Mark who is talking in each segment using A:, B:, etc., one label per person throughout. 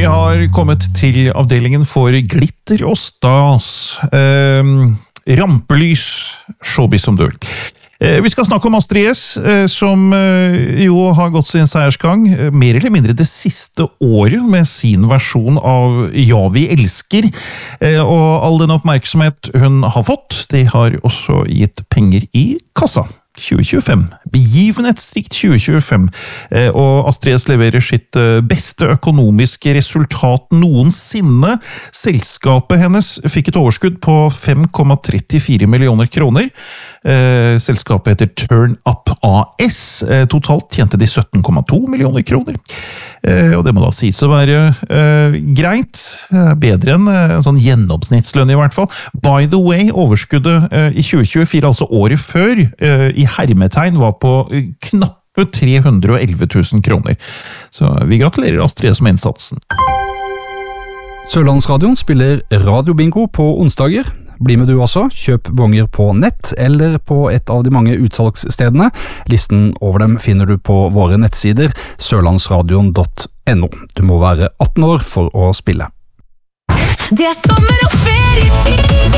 A: Vi har kommet til avdelingen for glitter og stas. Rampelys, showbiz som du vil. Vi skal snakke om Astrid S, som jo har gått sin seiersgang mer eller mindre det siste året med sin versjon av Ja, vi elsker. Og all den oppmerksomhet hun har fått, det har også gitt penger i kassa. 2025. Begivenhetsrikt 2025. Og Astrid S leverer sitt beste økonomiske resultat noensinne. Selskapet hennes fikk et overskudd på 5,34 millioner kroner. Selskapet heter Turn Up AS. Totalt tjente de 17,2 millioner kroner. Og det må da sies å være greit. Bedre enn en sånn gjennomsnittslønn i hvert fall. By the way, overskuddet i 2024, altså året før, i hermetegn var på knappe 311 000 kroner. Så vi gratulerer Astrid med innsatsen.
B: Sørlandsradioen spiller radiobingo på onsdager. Bli med du også, kjøp bonger på nett eller på et av de mange utsalgsstedene. Listen over dem finner du på våre nettsider sørlandsradion.no. Du må være 18 år for å spille.
C: Det er sommer og ferietid.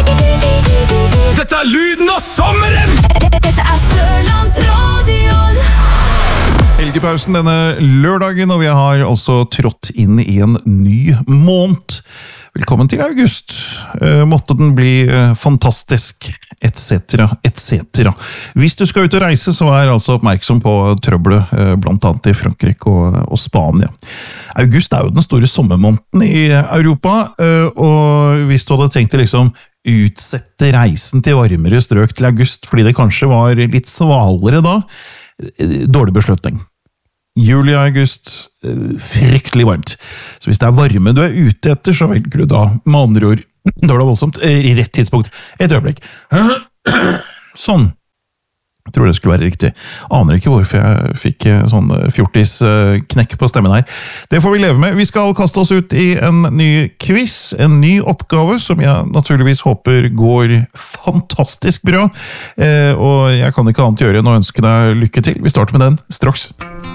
D: Dette er lyden av sommeren!
C: Dette er Sørlandsradion.
A: Helgepausen denne lørdagen, og vi har også trådt inn i en ny måned. Velkommen til august. Måtte den bli fantastisk, etc., etc. Hvis du skal ut og reise, så er altså oppmerksom på trøbbelet, blant annet i Frankrike og Spania. August er jo den store sommermåneden i Europa, og hvis du hadde tenkt å liksom utsette reisen til varmere strøk til august, fordi det kanskje var litt svalere da, dårlig beslutning. Juli og august, fryktelig varmt. Så hvis det er varme du er ute etter, så velger du da, med andre ord, da var det voldsomt, i rett tidspunkt. Et øyeblikk. Sånn. Jeg tror det skulle være riktig. Aner ikke hvorfor jeg fikk sånn fjortis-knekk på stemmen her. Det får vi leve med. Vi skal kaste oss ut i en ny quiz, en ny oppgave, som jeg naturligvis håper går fantastisk bra. Og jeg kan ikke annet gjøre enn å ønske deg lykke til. Vi starter med den straks.